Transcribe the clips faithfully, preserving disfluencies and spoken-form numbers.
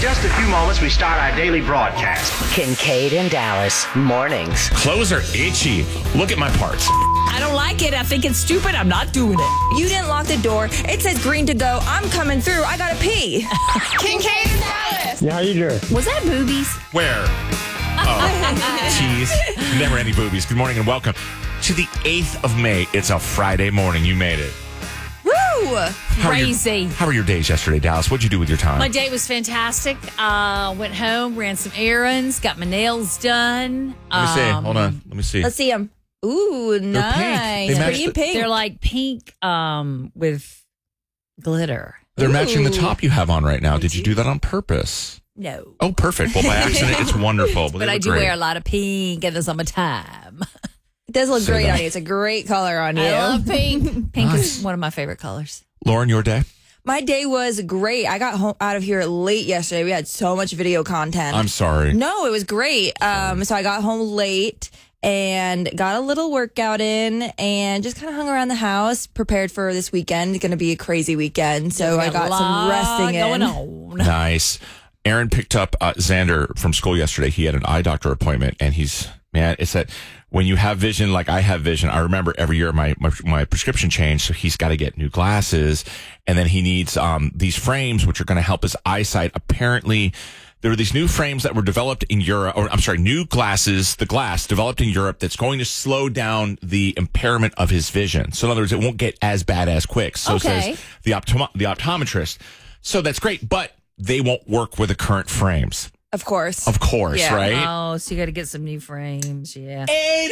just a few moments, we start our daily broadcast. Kincaid and Dallas, mornings. Clothes are itchy. Look at my parts. I don't like it. I think it's stupid. I'm not doing it. You didn't lock the door. It says green to go. I'm coming through. I gotta pee. Kincaid and Dallas. Yeah, how you doing? Was that boobies? Where? Oh, jeez. Never any boobies. Good morning and welcome to the eighth of May. It's a Friday morning. You made it. Woo! How are your- Crazy. How were your days yesterday, Dallas? What'd you do with your time? My day was fantastic. Uh, went home, ran some errands, got my nails done. Let me see. Um, Hold on. Let me see. Let's see them. Ooh, pink. nice. They match Pretty the- pink. They're like pink um, with glitter. They're matching the Ooh. top you have on right now. Did you do that on purpose? No. Oh, perfect. Well, by accident, it's wonderful. But, But they I look do great. wear a lot of pink in the summertime. It does look Say great that. on you. It's a great color on you. I love pink. Pink Nice. is one of my favorite colors. Lauren, your day? My day was great. I got home out of here late yesterday. We had so much video content. I'm sorry. No, it was great. Um, so I got home late and got a little workout in and just kind of hung around the house, prepared for this weekend. It's going to be a crazy weekend. So I got some resting in. going on. Nice. Aaron picked up uh, Xander from school yesterday. He had an eye doctor appointment, and he's, man, it's that when you have vision like I have vision, I remember every year my, my, my prescription changed, so he's got to get new glasses, and then he needs um, these frames, which are going to help his eyesight. Apparently, there were these new frames that were developed in Europe, or I'm sorry, new glasses, the glass developed in Europe that's going to slow down the impairment of his vision. So in other words, it won't get as bad as quick. So Okay. says the, optom- the optometrist. So that's great, but they won't work with the current frames. Of course. Of course, Yeah. right? Oh, so you got to get some new frames. Yeah. eight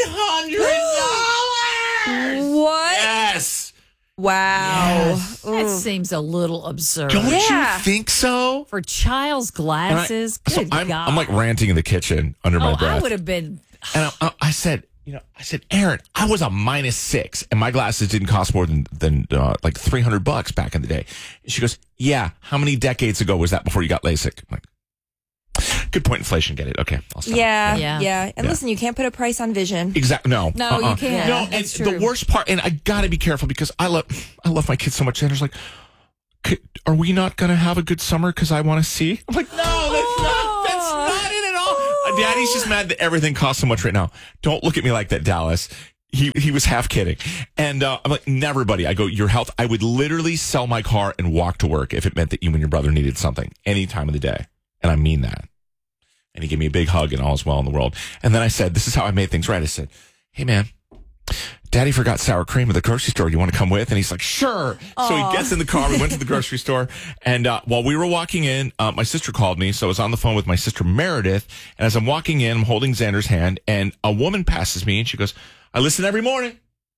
hundred dollars What? Yes. Wow. That seems a little absurd. Don't Yeah. you think so? For child's And I- glasses? so Good I'm, God. I'm like ranting in the kitchen under my oh, breath. I would have been. And I, I, I said, you know, I said, Aaron, I was a minus six, and my glasses didn't cost more than than uh, like three hundred bucks back in the day. And she goes, yeah. How many decades ago was that before you got LASIK? I'm like, good point. Inflation. Get it? Okay. I'll stop. Yeah, Yeah. yeah. And Yeah. listen, you can't put a price on vision. Exactly. No. No, you can't. No, and That's the true. worst part, and I gotta be careful because I love, I love my kids so much. Sandra's like, "C- are we not gonna have a good summer because I want to see? I'm like, no, that's not. That's not it at all. Uh, Daddy's just mad that everything costs so much right now. Don't look at me like that, Dallas. He he was half kidding, and uh, I'm like, never, buddy. I go, your health. I would literally sell my car and walk to work if it meant that you and your brother needed something any time of the day, and I mean that. And he gave me a big hug and all is well in the world. And then I said, this is how I made things right. I said, hey, man, Daddy forgot sour cream at the grocery store. You want to come with? And he's like, sure. Aww. So he gets in the car. We went to the grocery store. And uh, while we were walking in, uh, my sister called me. So I was on the phone with my sister Meredith. And as I'm walking in, I'm holding Xander's hand. And a woman passes me and she goes, I listen every morning.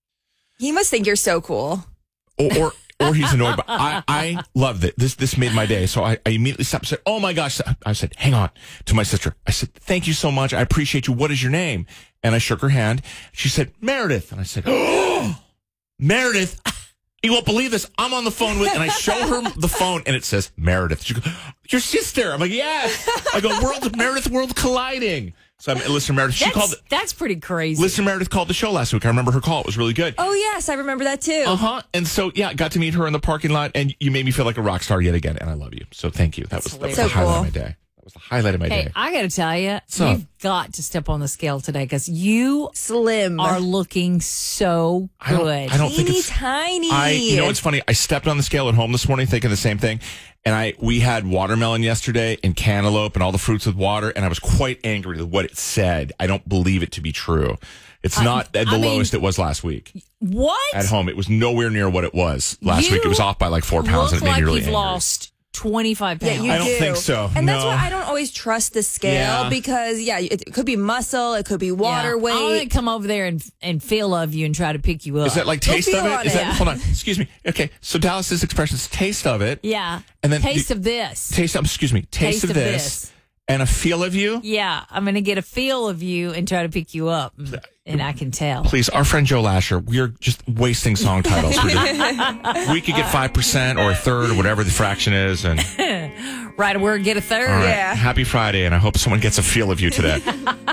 He must think you're so cool. Or, or, or he's annoyed. But I, I loved it. This this made my day. So I, I immediately stopped and said, oh, my gosh. I said, hang on, to my sister. I said, thank you so much. I appreciate you. What is your name? And I shook her hand. She said, Meredith. And I said, oh, Meredith. You won't believe this. I'm on the phone with, and I show her the phone, and it says Meredith. She goes, your sister. I'm like, yes. I go, world, Meredith, world colliding. So I'm, listener Meredith, she That's, called. that's pretty crazy. Listener Meredith called the show last week. I remember her call. It was really good. Oh, yes. I remember that too. Uh huh. And so, yeah, got to meet her in the parking lot, and you made me feel like a rock star yet again, and I love you. So thank you. That was, that was So the highlight cool. of my day. That was the highlight of my Hey, day. I got to tell you, up? you've got to step on the scale today because you Slim. are looking so I don't, good. I don't think Teeny it's tiny. I, you know, it's funny. I stepped on the scale at home this morning thinking the same thing. And I, we had watermelon yesterday and cantaloupe and all the fruits with water. And I was quite angry with what it said. I don't believe it to be true. It's not at the I mean- lowest it was last week What? at home. It was nowhere near what it was last You week. It was off by like four pounds Look and it made like me really you've angry. lost twenty-five Yeah, pounds. you I don't do. think so. And that's No. why I don't always trust the scale Yeah. because, yeah, it, it could be muscle, it could be water Yeah. weight. I want to come over there and and feel of you and try to pick you up. Is that like taste feel of on it? Is it. that, hold on. Excuse me. Okay. So Dallas's expression is taste of it. yeah? And then taste the- of this. Taste of, excuse me. Taste, Taste of, of this, this. and a feel of you. Yeah, I'm gonna get a feel of you and try to pick you up, and, and I can tell. Please, our friend Joe Lasher, we're just wasting song titles. We're just- we could get five percent or a third or whatever the fraction is. And Right, we're get a third. all right, Yeah. happy Friday, and I hope someone gets a feel of you today.